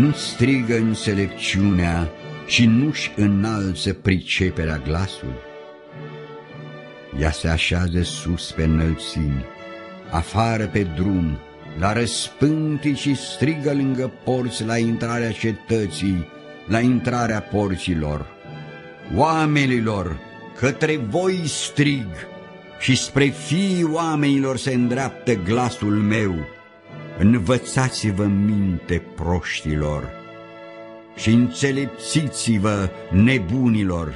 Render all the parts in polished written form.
Nu strigă înțelepciunea și nu-și înalță priceperea glasul. Ea se așează sus pe înălțimi, afară pe drum, la răspântii și strigă lângă porți la intrarea cetății, la intrarea porților. Oamenilor, către voi strig și spre fiii oamenilor se îndreaptă glasul meu. Învățați-vă minte proștilor și înțelepțiți-vă nebunilor.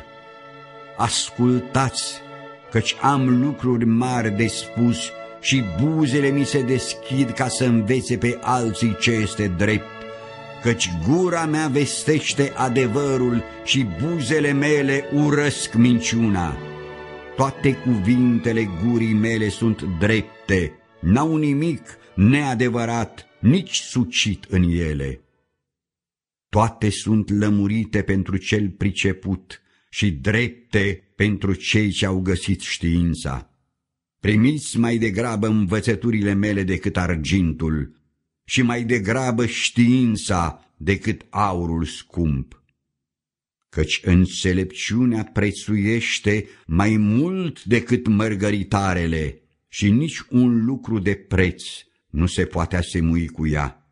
Ascultați, căci am lucruri mari de spus și buzele mi se deschid ca să învețe pe alții ce este drept, căci gura mea vestește adevărul și buzele mele urăsc minciuna. Toate cuvintele gurii mele sunt drepte, n-au nimic neadevărat, nici sucit în ele. Toate sunt lămurite pentru cel priceput și drepte pentru cei ce au găsit știința. Primiți mai degrabă învățăturile mele decât argintul și mai degrabă știința decât aurul scump. Căci înțelepciunea prețuiește mai mult decât mărgăritarele și nici un lucru de preț nu se poate asemui cu ea.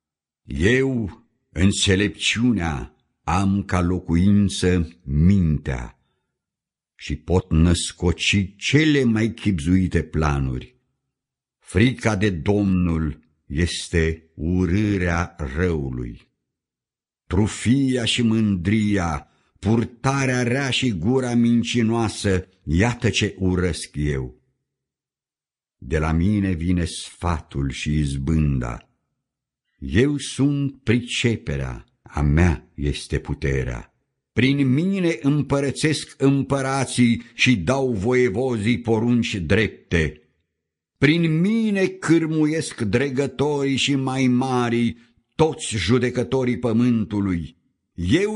Eu, înțelepciunea, am ca locuință mintea și pot născoci cele mai chibzuite planuri. Frica de Domnul este urârea răului. Trufia și mândria, purtarea rea și gura mincinoasă, iată ce urăsc eu. De la mine vine sfatul și izbânda. Eu sunt priceperea, a mea este puterea. Prin mine împărățesc împărații și dau voievozii porunci drepte. Prin mine cârmuiesc dregătorii și mai mari, toți judecătorii pământului. Eu